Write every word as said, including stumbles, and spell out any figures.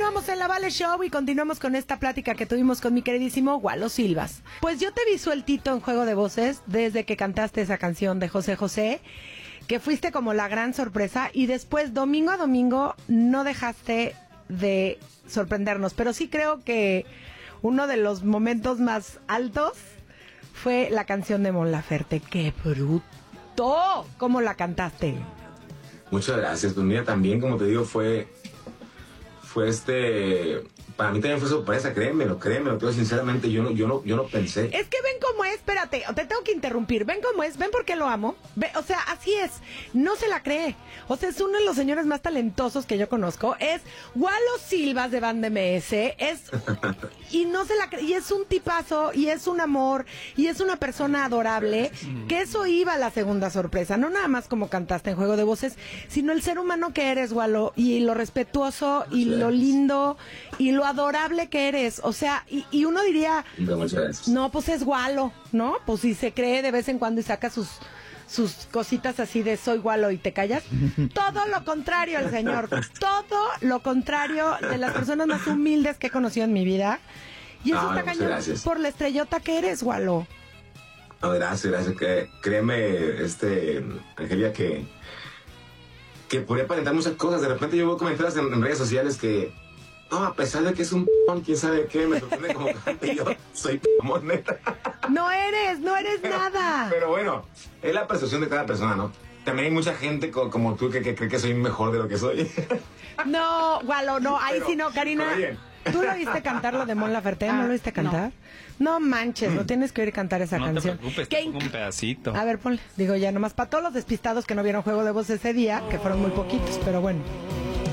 Continuamos en la Vale Show y continuamos con esta plática que tuvimos con mi queridísimo Walo Silvas. Pues yo te vi sueltito en Juego de Voces desde que cantaste esa canción de José José, que fuiste como la gran sorpresa, y después domingo a domingo no dejaste de sorprendernos, pero sí creo que uno de los momentos más altos fue la canción de Mon Laferte. ¡Qué bruto! ¿Cómo la cantaste? Muchas gracias. Pues mira, también, como te digo, fue... Fue este... Para mí también fue sorpresa, créemelo, créemelo. Pero sinceramente, yo no, yo no, yo no pensé. Es que ven cómo es, espérate, te tengo que interrumpir. Ven cómo es, ven por qué lo amo. Ve, o sea, así es. No se la cree. O sea, es uno de los señores más talentosos que yo conozco. Es Walo Silvas de Banda M S. Es... y no se la cree. Y es un tipazo, y es un amor, y es una persona adorable. Que eso iba a la segunda sorpresa. No nada más como cantaste en Juego de Voces, sino el ser humano que eres, Walo. Y lo respetuoso, y lo lindo, y lo adorable que eres. O sea, y, y uno diría, no, pues es Walo, ¿no? Pues si se cree de vez en cuando y saca sus sus cositas así de soy Walo y te callas. Todo lo contrario el señor, todo lo contrario, de las personas más humildes que he conocido en mi vida. Y eso ah, está cañón por la estrellota que eres, Walo. No, gracias, gracias. Que, créeme, este, Angelia, que que podría aparentar muchas cosas. De repente yo veo comentarios en, en redes sociales que no, a pesar de que es un p***, quién sabe qué, me sorprende como que yo soy p***, neta. No eres, no eres pero, nada. Pero bueno, es la percepción de cada persona, ¿no? También hay mucha gente co- como tú que, que cree que soy mejor de lo que soy. No, Walo, no, ahí pero, sí no, Karina. ¿Tú lo viste cantar lo de Mon Laferte? ¿No lo viste cantar? No, no manches, lo tienes que oír cantar esa no canción. No te preocupes, ¿Qué? te pongo un pedacito. A ver, ponle. Digo, ya nomás para todos los despistados que no vieron Juego de Voz ese día, que fueron muy poquitos, pero bueno.